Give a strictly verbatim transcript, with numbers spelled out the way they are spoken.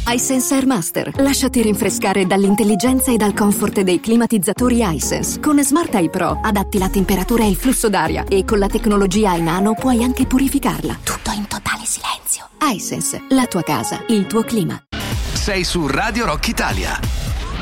iSense Air Master. Lasciati rinfrescare dall'intelligenza e dal comfort dei climatizzatori iSense. Con Smart Eye Pro adatti la temperatura e il flusso d'aria e con la tecnologia iNano puoi anche purificarla. Tutto in totale silenzio. iSense, la tua casa, il tuo clima. Sei su Radio Rock Italia.